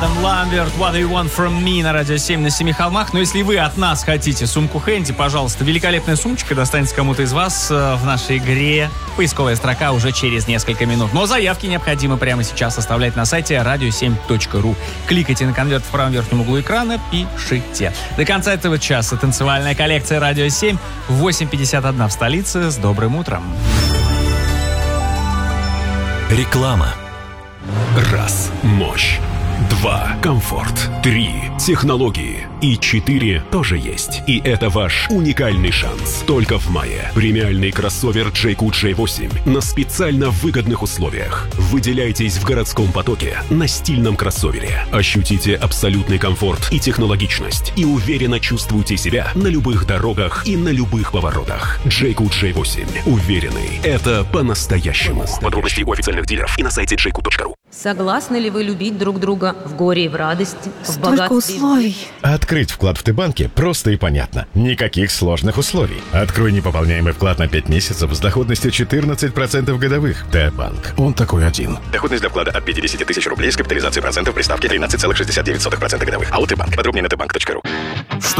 Адам Ламберт, What Do You Want From Me на Радио 7 на Семи холмах. Но если вы от нас хотите сумку Хэнди, пожалуйста, великолепная сумочка достанется кому-то из вас в нашей игре. Поисковая строка уже через несколько минут. Но заявки необходимо прямо сейчас оставлять на сайте radio7.ru. Кликайте на конверт в правом верхнем углу экрана, пишите. До конца этого часа танцевальная коллекция Радио 7 в 8:51 в столице. С добрым утром. Реклама. Раз. Мощь. 2. Комфорт. 3. Технологии. И 4 тоже есть. И это ваш уникальный шанс. Только в мае. Премиальный кроссовер JQ J8 на специально выгодных условиях. Выделяйтесь в городском потоке на стильном кроссовере. Ощутите абсолютный комфорт и технологичность. И уверенно чувствуйте себя на любых дорогах и на любых поворотах. JQ J8. Уверенный. Это по-настоящему. Подробности у официальных дилеров и на сайте jq.ru. Согласны ли вы любить друг друга в горе и в радости, в Столько богатстве? условий. Открыть вклад в Т-банке просто и понятно. Никаких сложных условий. Открой непополняемый вклад на 5 месяцев с доходностью 14% годовых. Т-банк. Он такой один. Доходность для вклада от 50 тысяч рублей с капитализацией процентов при ставке 13,69% годовых. АО «Т-банк». Подробнее на tbank.ru.